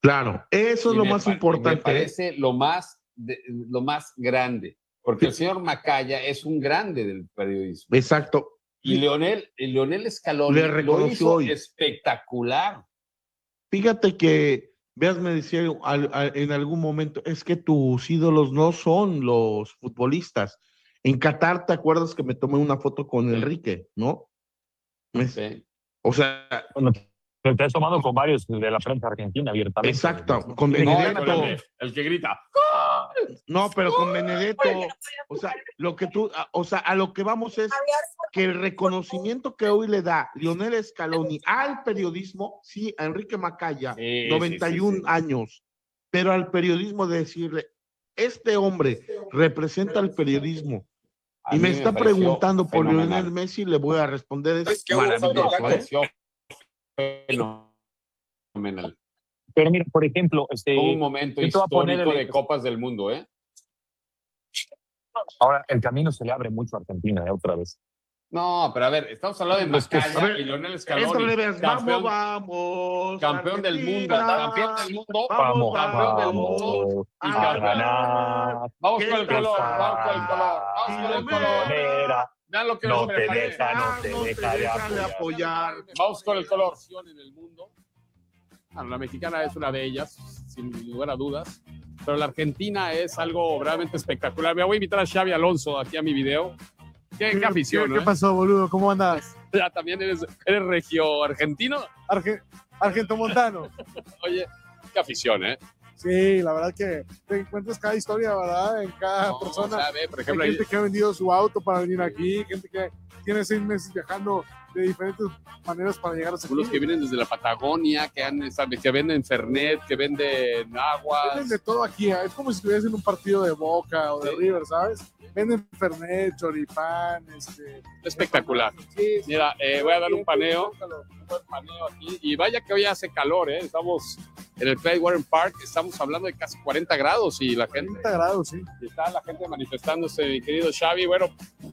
Claro, eso es lo más importante. Me parece lo más grande, porque el señor Macaya es un grande del periodismo. Exacto. Y Leonel Scaloni le reconoció lo hizo hoy. Espectacular. Fíjate que Veas me decía en algún momento, es que tus ídolos no son los futbolistas. En Qatar, ¿te acuerdas que me tomé una foto con Enrique, no? Sí. O sea, bueno, te has tomado con varios de la prensa argentina abiertamente. Exacto, con Benedetto. El que grita. No, pero con Benedetto, o sea, a lo que vamos es que el reconocimiento que hoy le da Lionel Scaloni al periodismo, sí, a Enrique Macaya, 91 años, pero al periodismo de decirle, este hombre representa al periodismo y me está preguntando por Lionel Messi, le voy a responder, es maravilloso, fenomenal. Pero mira, por ejemplo, un momento histórico de Copas del Mundo, ¿eh? Ahora, el camino se le abre mucho a Argentina, otra vez. No, pero a ver, estamos hablando de Macaya y Lionel Scaloni. Campeón del mundo. Campeón del mundo. Campeón del mundo. Y ganar. Vamos con el color. Vamos con el color. Vamos con el color. Vean lo que no te deja de apoyar. Vamos con el color. En el mundo. Bueno, la mexicana es una de ellas, sin lugar a dudas. Pero la argentina es algo realmente espectacular. Me voy a invitar a Xavi Alonso aquí a mi video. Qué afición, ¿Qué pasó, boludo? ¿Cómo andas? Ya también eres regio argentino. Argentomontano. Oye, qué afición, ¿eh? Sí, la verdad que te encuentras cada historia, ¿verdad? En cada persona. ¿Sabe? Por ejemplo, hay gente que ha vendido su auto para venir aquí, gente que tiene 6 meses viajando de diferentes maneras para llegar a aquí. Unos que vienen desde la Patagonia, que venden Fernet, que venden aguas. Venden de todo aquí, ¿eh? Es como si estuvieras en un partido de Boca o de River, ¿sabes? Venden Fernet, choripán, espectacular. Sí. Mira, voy a dar un paneo aquí. Y vaya que hoy hace calor, ¿eh? Estamos en el Clydewater Park, estamos hablando de casi 40 grados y la gente... 40 grados, sí. Y está la gente manifestándose, mi querido Xavi. Bueno,